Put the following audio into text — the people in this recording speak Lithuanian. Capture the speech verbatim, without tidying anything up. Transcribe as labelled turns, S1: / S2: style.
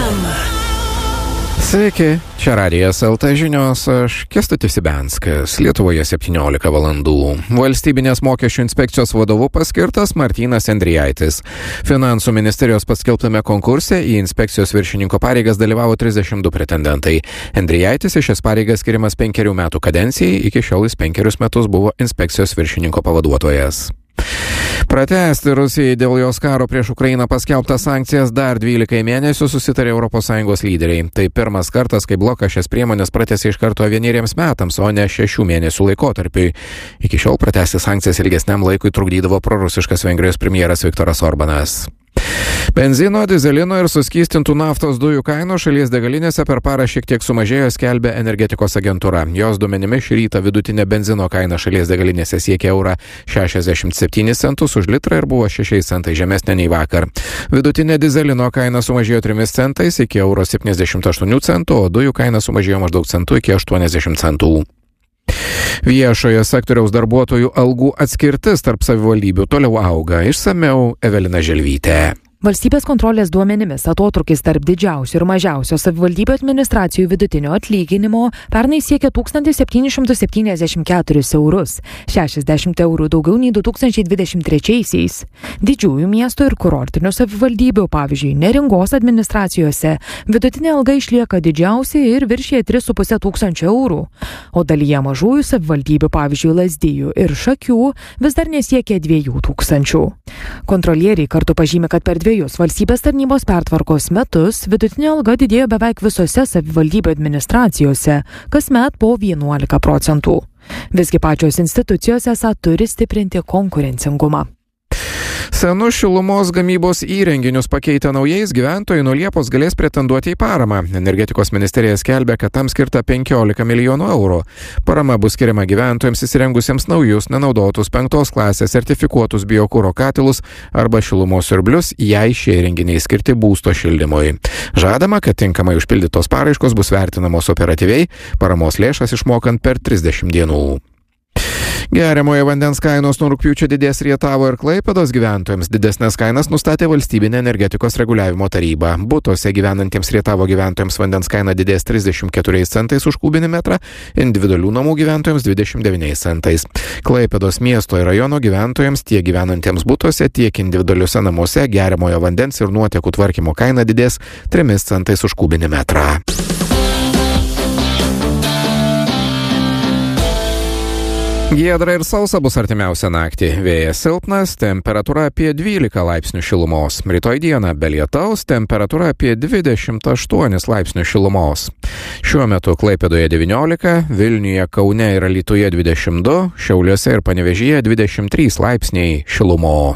S1: em.
S2: Sveiki, čia Radijas L T žinios, aš Kęstutis Ibenskas, Lietuvoje septyniolika valandų. Valstybinės mokesčių inspekcijos vadovu paskirtas Martynas Endrijaitis. Finansų ministerijos paskelbtame konkurse į inspekcijos viršininko pareigas dalyvavo trisdešimt du pretendentai. Endrijaitis į šias pareigas skiriamas penkerių metų kadencijai, iki šiol jis penkerius metus buvo inspekcijos viršininko pavaduotojas. Pratęsti Rusijai dėl jos karo prieš Ukrainą paskelbtas sankcijas dar dvylikai mėnesių susitarė Europos Sąjungos lyderiai. Tai pirmas kartas, kai blokas šias priemonės pratęsė iš karto vieneriems metams, o ne šešių mėnesių laikotarpiui. Iki šiol pratęsti sankcijas ilgesniam laikui trukdydavo prorusiškas Vengrijos premjeras Viktoras Orbanas. Benzino, dizelino ir suskystintų naftos dujų kainos šalies degalinėse per parą šiek tiek sumažėjo, skelbia energetikos agentūra. Jos duomenimis šį rytą vidutinė benzino kaina šalies degalinėse siekia eurą šešiasdešimt septynis centus už litrą ir buvo šešiais centais žemesnė nei vakar. Vidutinė dizelino kaina sumažėjo trimis centais iki euro septyniasdešimt aštuonių centų, o dujų kaina sumažėjo maždaug centų iki aštuoniasdešimt centų. Viešojo sektoriaus darbuotojų algų atskirtis tarp savivaldybių toliau auga. Išsamiau Evelina Želvytė.
S3: Valstybės kontrolės duomenimis atotrukis tarp didžiausio ir mažiausio savivaldybių administracijų vidutinio atlyginimo pernai siekia tūkstantis septynis šimtus septyniasdešimt keturis eurus, šešiasdešimt eurų daugiau nei du tūkstančiai dvidešimt trečiaisiais. Didžiųjų miestų ir kurortinių savivaldybių, pavyzdžiui, Neringos administracijose, vidutinė alga išlieka didžiausia ir viršija tris su puse tūkstančio eurų, o dalyje mažųjų savivaldybių, pavyzdžiui, Lazdijų ir Šakių, vis dar nesiekia dviejų tūkstančių. Kontrolieriai kartu pažymi, kad per dviejus valstybės tarnybos pertvarkos metus vidutinė alga didėjo beveik visose savivaldybių administracijose, kasmet po vienuolika procentų. Visgi pačios institucijos esą turi stiprinti konkurencingumą.
S2: Senus šilumos gamybos įrenginius pakeitę naujais gyventojai nuo Liepos galės pretenduoti į paramą. Energetikos ministerija skelbia, kad tam skirta penkiolika milijonų eurų. Parama bus skiriama gyventojams įsirengusiems naujus, nenaudotus penktos klasės sertifikuotus biokuro katilus arba šilumos siurblius, jei šie įrenginiai skirti būsto šildymui. Žadama, kad tinkamai užpildytos paraiškos bus vertinamos operatyviai, paramos lėšas išmokant per trisdešimt dienų. Geriamojo vandens kainos nuo rugpjūčio didės Rietavo ir Klaipėdos gyventojams. Didesnės kainas nustatė valstybinė energetikos reguliavimo taryba. Butuose gyvenantiems Rietavo gyventojams vandens kaina didės trisdešimt keturiais centais už kubinį metrą, individualių namų gyventojams dvidešimt devyniais centais. Klaipėdos miesto ir rajono gyventojams tiek gyvenantiems butuose, tiek individualiuose namuose geriamojo vandens ir nuotekų tvarkymo kaina didės trimis centais už kubinį metrą. Giedra ir sausa bus artimiausią naktį. Vėjas silpnas, temperatūra apie dvylika laipsnių šilumos. Rytoj dieną be lietaus, temperatūra apie dvidešimt aštuonis laipsnių šilumos. Šiuo metu Klaipėdoje devyniolika, Vilniuje, Kaune ir Alytuje dvidešimt du, Šiauliuose ir Panevėžyje dvidešimt trys laipsniai šilumos.